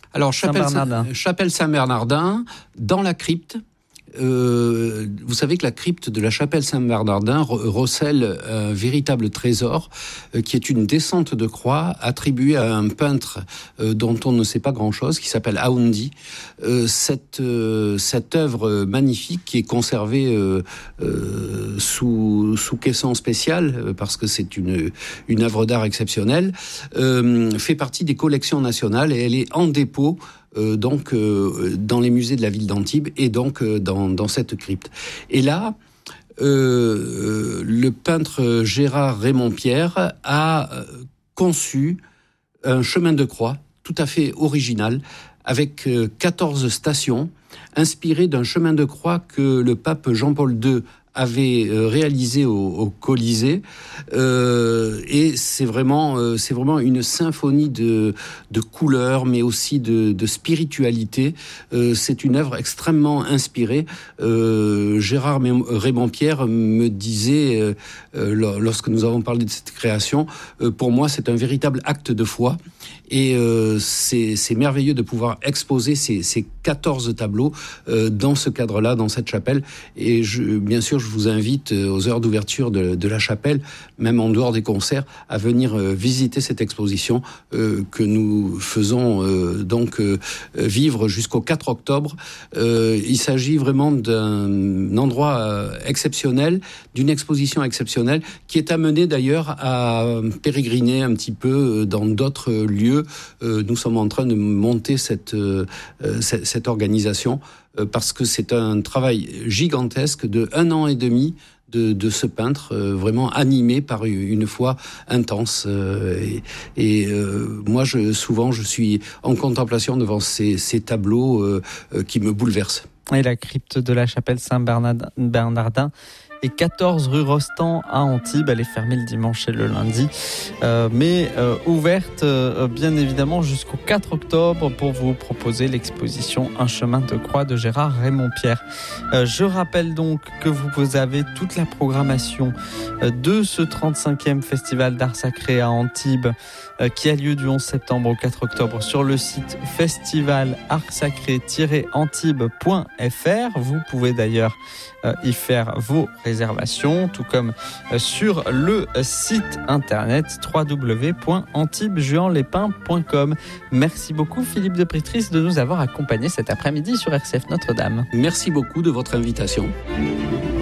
Alors, Saint-Bernardin. chapelle Saint-Bernardin, dans la crypte. Vous savez que la crypte de la chapelle Saint-Bernardin recèle un véritable trésor qui est une descente de croix attribuée à un peintre dont on ne sait pas grand-chose, qui s'appelle Aoundi. Cette œuvre magnifique qui est conservée sous caisson spécial, parce que c'est une œuvre d'art exceptionnelle, fait partie des collections nationales et elle est en dépôt dans les musées de la ville d'Antibes et donc dans cette crypte. Et là, le peintre Gérard Raymond Pierre a conçu un chemin de croix tout à fait original avec 14 stations inspirées d'un chemin de croix que le pape Jean-Paul II avait réalisé au Colisée, et c'est vraiment une symphonie de couleurs, mais aussi de spiritualité. C'est une œuvre extrêmement inspirée. Gérard Raymond Pierre me disait, lorsque nous avons parlé de cette création, pour moi c'est un véritable acte de foi. Et c'est merveilleux de pouvoir exposer ces 14 tableaux dans ce cadre-là, dans cette chapelle. Et bien sûr, je vous invite aux heures d'ouverture de la chapelle, même en dehors des concerts, à venir visiter cette exposition que nous faisons vivre jusqu'au 4 octobre. Il s'agit vraiment d'un endroit exceptionnel, d'une exposition exceptionnelle, qui est amenée d'ailleurs à pérégriner un petit peu dans d'autres lieux. Nous sommes en train de monter cette organisation parce que c'est un travail gigantesque de 1 an et demi de ce peintre vraiment animé par une foi intense. Moi, souvent, je suis en contemplation devant ces tableaux qui me bouleversent. Et la crypte de la chapelle Saint-Bernardin et 14 rue Rostand à Antibes. Elle est fermée le dimanche et le lundi, mais ouverte bien évidemment jusqu'au 4 octobre pour vous proposer l'exposition Un chemin de croix de Gérard Raymond Pierre. Je rappelle donc que vous avez toute la programmation de ce 35e Festival d'Art Sacré à Antibes qui a lieu du 11 septembre au 4 octobre sur le site festivalartsacré-antibes.fr. Vous pouvez d'ailleurs y faire vos réservations, tout comme sur le site internet www.antibesjuanlespins.com. Merci beaucoup Philippe de Prétris de nous avoir accompagnés cet après-midi sur RCF Notre-Dame. Merci beaucoup de votre invitation.